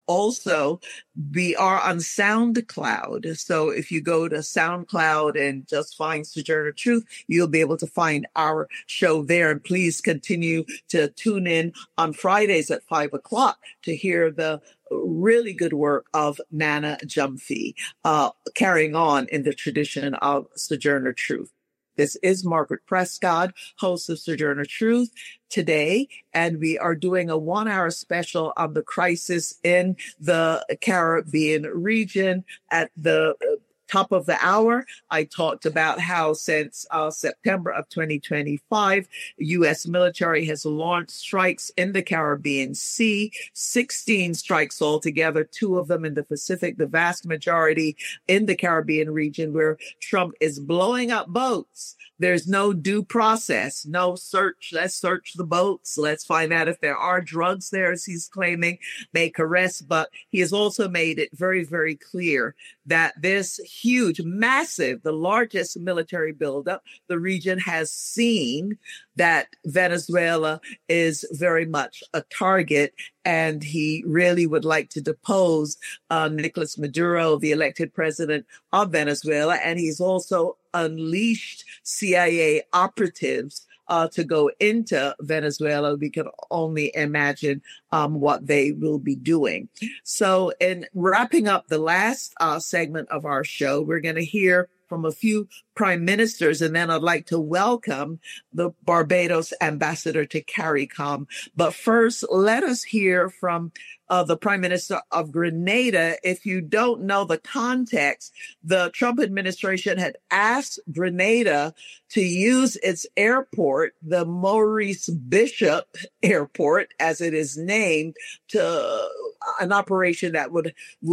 Also, we are on SoundCloud. So if you go to SoundCloud and just find Sojourner Truth, you'll be able to find our show there. And please continue to tune in on Fridays at 5 o'clock to hear the really good work of Nana Gyamfi, carrying on in the tradition of Sojourner Truth. This is Margaret Prescott, host of Sojourner Truth today, and we are doing a 1-hour special on the crisis in the Caribbean region. At the top of the hour, I talked about how since September of 2025, U.S. military has launched strikes in the Caribbean Sea, 16 strikes altogether, 2 of them in the Pacific, the vast majority in the Caribbean region where Trump is blowing up boats. There's no due process, no search. Let's search the boats. Let's find out if there are drugs there, as he's claiming, make arrests. But he has also made it very, very clear that this huge, massive, the largest military buildup the region has seen, that Venezuela is very much a target. And he really would like to depose Nicolas Maduro, the elected president of Venezuela. And he's also unleashed CIA operatives to go into Venezuela. We can only imagine what they will be doing. So in wrapping up the last segment of our show, we're going to hear from a few prime ministers, and then I'd like to welcome the Barbados ambassador to CARICOM. But first, let us hear from the Prime Minister of Grenada. If you don't know the context, the Trump administration had asked Grenada to use its airport, the Maurice Bishop Airport, as it is named, to an operation that would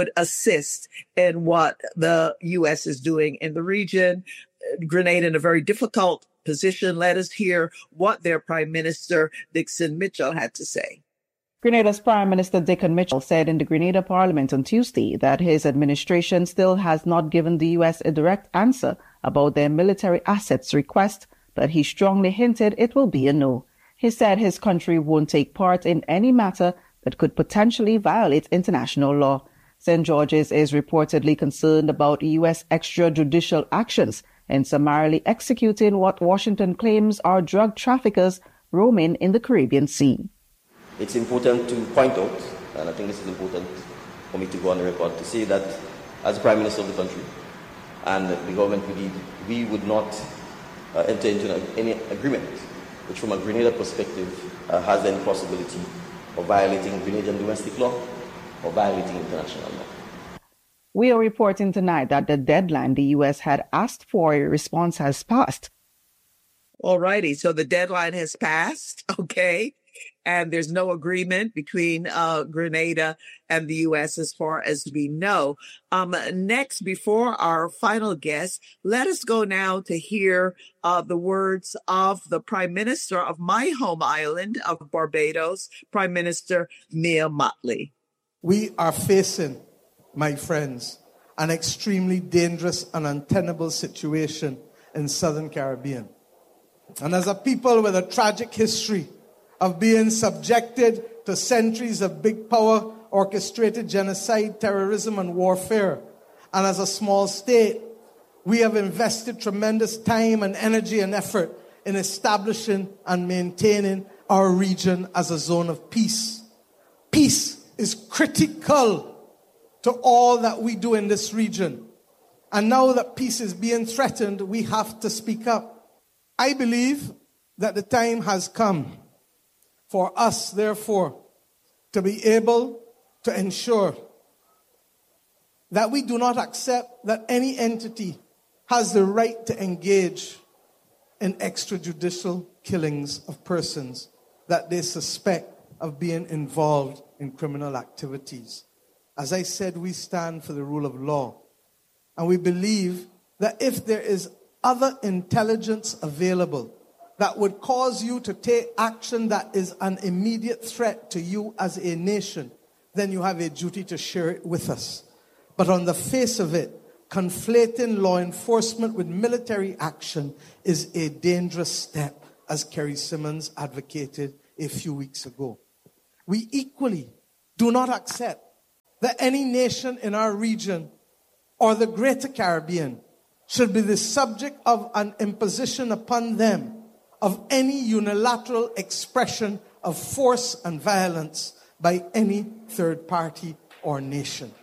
assist in what the U.S. is doing in the region. Grenada in a very difficult position. Let us hear what their Prime Minister, Dickson Mitchell, had to say. Grenada's Prime Minister Dickon Mitchell said in the Grenada Parliament on Tuesday that his administration still has not given the U.S. a direct answer about their military assets request, but he strongly hinted it will be a no. He said his country won't take part in any matter that could potentially violate international law. St. George's is reportedly concerned about U.S. extrajudicial actions in summarily executing what Washington claims are drug traffickers roaming in the Caribbean Sea. It's important to point out, and I think this is important for me to go on the record, to say that as Prime Minister of the country and the government we would not enter into any agreement which from a Grenada perspective has any possibility of violating Grenadian domestic law or violating international law. We are reporting tonight that the deadline the U.S. had asked for a response has passed. All righty. So the deadline has passed. Okay. And there's no agreement between Grenada and the U.S. as far as we know. Next, before our final guest, let us go now to hear the words of the Prime Minister of my home island of Barbados, Prime Minister Mia Mottley. We are facing, my friends, an extremely dangerous and untenable situation in Southern Caribbean. And as a people with a tragic history of being subjected to centuries of big power, orchestrated genocide, terrorism, and warfare, and as a small state, we have invested tremendous time and energy and effort in establishing and maintaining our region as a zone of peace. Peace is critical to all that we do in this region. And now that peace is being threatened, we have to speak up. I believe that the time has come for us, therefore, to be able to ensure that we do not accept that any entity has the right to engage in extrajudicial killings of persons that they suspect of being involved in criminal activities. As I said, we stand for the rule of law. And we believe that if there is other intelligence available that would cause you to take action that is an immediate threat to you as a nation, then you have a duty to share it with us. But on the face of it, conflating law enforcement with military action is a dangerous step, as Kerry Simmons advocated a few weeks ago. We equally do not accept that any nation in our region or the Greater Caribbean should be the subject of an imposition upon them of any unilateral expression of force and violence by any third party or nation.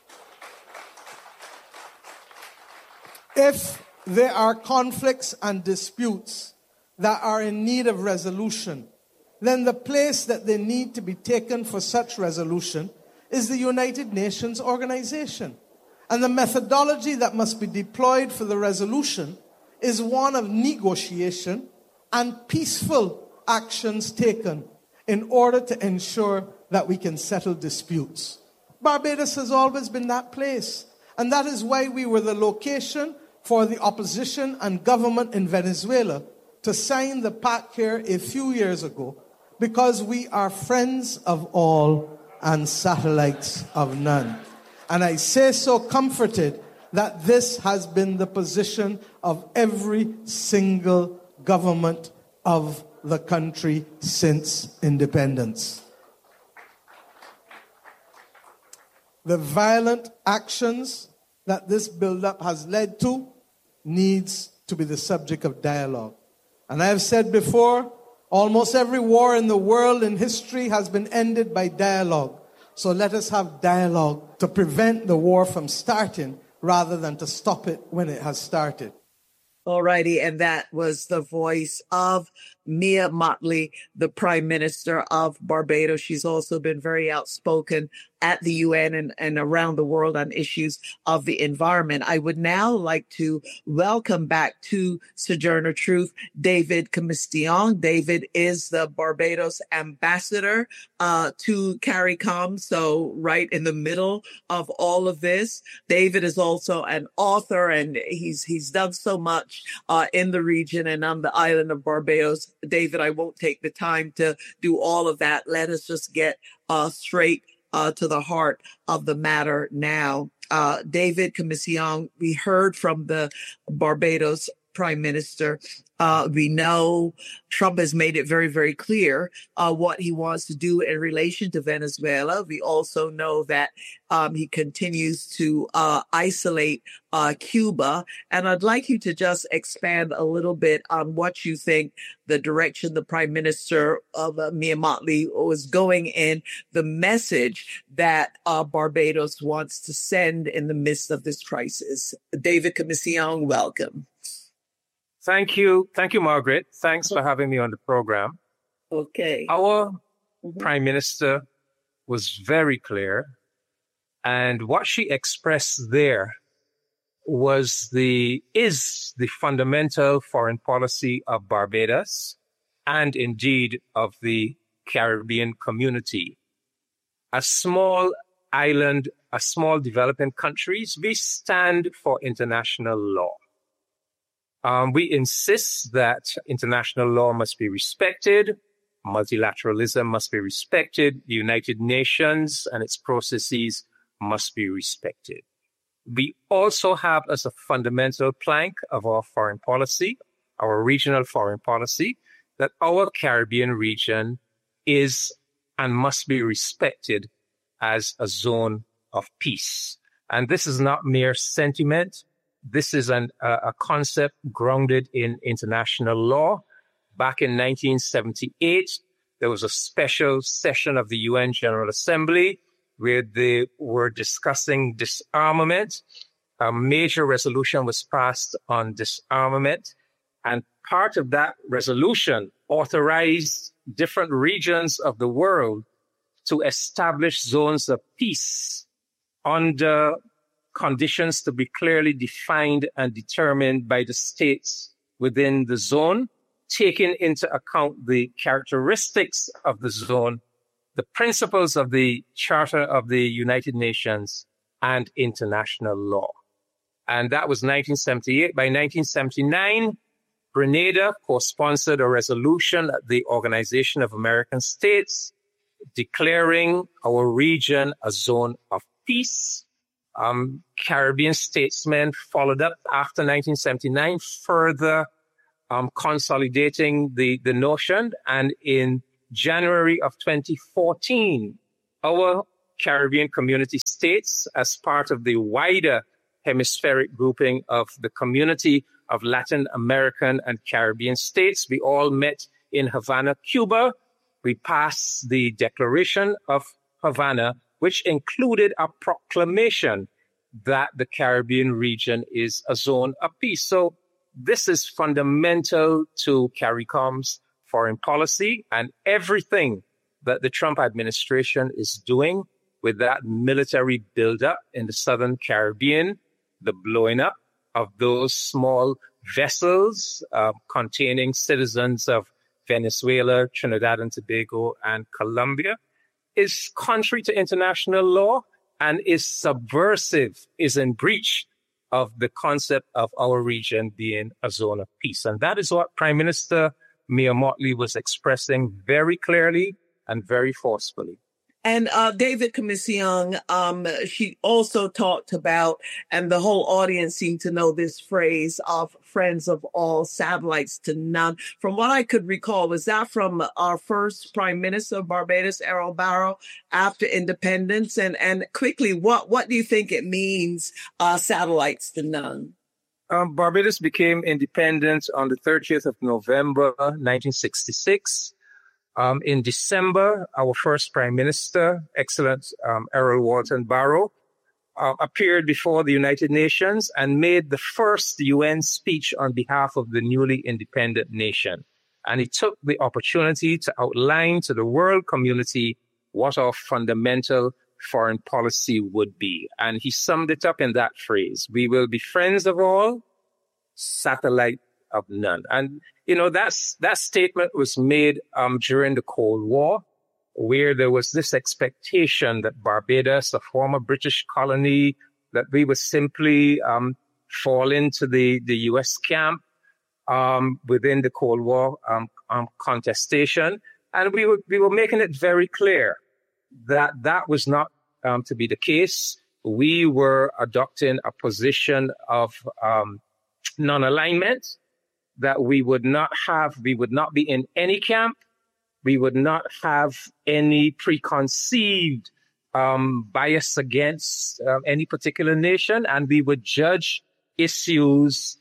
If there are conflicts and disputes that are in need of resolution, then the place that they need to be taken for such resolution is the United Nations organization. And the methodology that must be deployed for the resolution is one of negotiation and peaceful actions taken in order to ensure that we can settle disputes. Barbados has always been that place. And that is why we were the location for the opposition and government in Venezuela to sign the pact here a few years ago, because we are friends of all and satellites of none. And I say so comforted that this has been the position of every single government of the country since independence. The violent actions that this build-up has led to needs to be the subject of dialogue. And I have said before, almost every war in the world in history has been ended by dialogue. So let us have dialogue to prevent the war from starting rather than to stop it when it has started. All righty. And that was the voice of Mia Mottley, the Prime Minister of Barbados. She's also been very outspoken at the UN and around the world on issues of the environment. I would now like to welcome back to Sojourner Truth, David Commission. David is the Barbados ambassador to CARICOM, so right in the middle of all of this. David is also an author, and he's done so much in the region and on the island of Barbados. David, I won't take the time to do all of that. Let us just get straight to the heart of the matter now. David Commission, we heard from the Barbados Prime Minister. We know Trump has made it very, very clear what he wants to do in relation to Venezuela. We also know that he continues to isolate Cuba. And I'd like you to just expand a little bit on what you think the direction the Prime Minister of Mia Mottley was going in, the message that Barbados wants to send in the midst of this crisis. David Commission, welcome. Thank you. Thank you, Margaret. Thanks for having me on the program. Okay. Our Prime Minister was very clear. And what she expressed there is the fundamental foreign policy of Barbados and indeed of the Caribbean community. A small island, a small developing countries, we stand for international law. We insist that international law must be respected, multilateralism must be respected, the United Nations and its processes must be respected. We also have as a fundamental plank of our foreign policy, our regional foreign policy, that our Caribbean region is and must be respected as a zone of peace. And this is not mere sentiment. This is a concept grounded in international law. Back in 1978, there was a special session of the UN General Assembly where they were discussing disarmament. A major resolution was passed on disarmament. And part of that resolution authorized different regions of the world to establish zones of peace under conditions to be clearly defined and determined by the states within the zone, taking into account the characteristics of the zone, the principles of the Charter of the United Nations, and international law. And that was 1978. By 1979, Grenada co-sponsored a resolution at the Organization of American States declaring our region a zone of peace. Caribbean statesmen followed up after 1979, further consolidating the notion. And in January of 2014, our Caribbean Community States as part of the wider hemispheric grouping of the Community of Latin American and Caribbean States. We all met in Havana, Cuba. We passed the Declaration of Havana, which included a proclamation that the Caribbean region is a zone of peace. So this is fundamental to CARICOM's foreign policy and everything that the Trump administration is doing with that military buildup in the Southern Caribbean, the blowing up of those small vessels containing citizens of Venezuela, Trinidad and Tobago, and Colombia, is contrary to international law and is subversive, is in breach of the concept of our region being a zone of peace. And that is what Prime Minister Mia Mottley was expressing very clearly and very forcefully. And David Commission, she also talked about, and the whole audience seemed to know this phrase of friends of all, satellites to none. From what I could recall, was that from our first Prime Minister of Barbados, Errol Barrow, after independence? And quickly, what do you think it means, satellites to none? Barbados became independent on the 30th of November, 1966. In December, our first Prime Minister, Excellent Errol Walton Barrow, appeared before the United Nations and made the first UN speech on behalf of the newly independent nation. And he took the opportunity to outline to the world community what our fundamental foreign policy would be. And he summed it up in that phrase: we will be friends of all, satellite of none. And you know, that statement was made during the Cold War, where there was this expectation that Barbados, a former British colony, that we would simply fall into the U.S. camp within the Cold War contestation. And we were making it very clear that that was not to be the case. We were adopting a position of non-alignment, that we would not be in any camp. We would not have any preconceived bias against any particular nation. And we would judge issues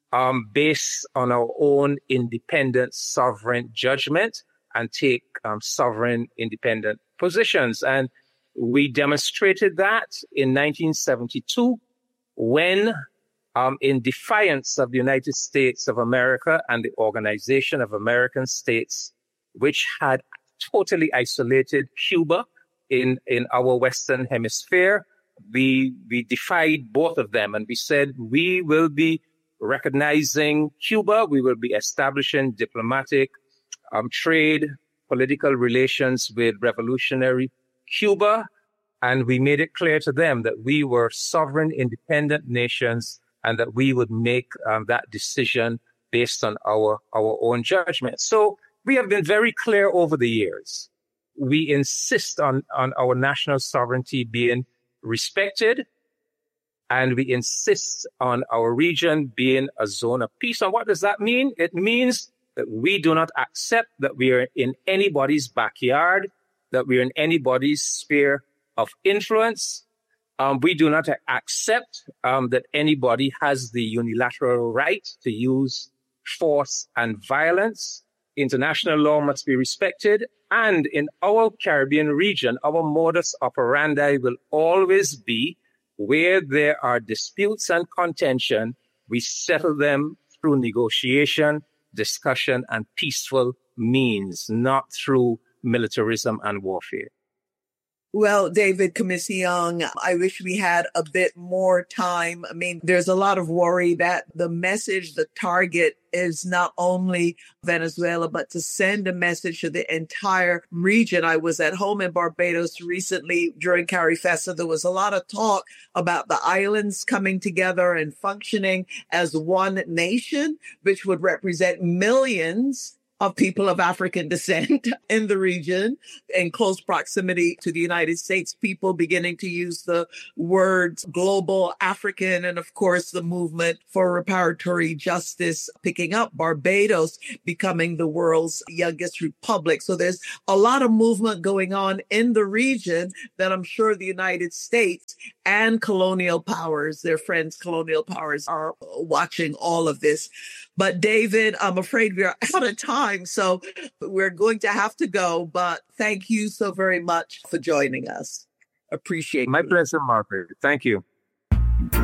based on our own independent, sovereign judgment and take sovereign, independent positions. And we demonstrated that in 1972 when in defiance of the United States of America and the Organization of American States, which had totally isolated Cuba in our Western Hemisphere, we defied both of them. And we said, we will be recognizing Cuba. We will be establishing diplomatic, trade, political relations with revolutionary Cuba. And we made it clear to them that we were sovereign, independent nations, and that we would make that decision based on our own judgment. So we have been very clear over the years. We insist on our national sovereignty being respected, and we insist on our region being a zone of peace. And what does that mean? It means that we do not accept that we are in anybody's backyard, that we are in anybody's sphere of influence. We do not accept that anybody has the unilateral right to use force and violence. International law must be respected. And in our Caribbean region, our modus operandi will always be, where there are disputes and contention, we settle them through negotiation, discussion, and peaceful means, not through militarism and warfare. Well, David Commission, I wish we had a bit more time. I mean, there's a lot of worry that the message, the target is not only Venezuela, but to send a message to the entire region. I was at home in Barbados recently during CARIFESTA. There was a lot of talk about the islands coming together and functioning as one nation, which would represent millions of people of African descent in the region, in close proximity to the United States, people beginning to use the words global African, and of course, the movement for reparatory justice picking up, Barbados becoming the world's youngest republic. So there's a lot of movement going on in the region that I'm sure the United States and colonial powers, their friends, colonial powers, are watching all of this. But David, I'm afraid we're out of time, so we're going to have to go. But thank you so very much for joining us. Appreciate it. My pleasure, Margaret. Thank you.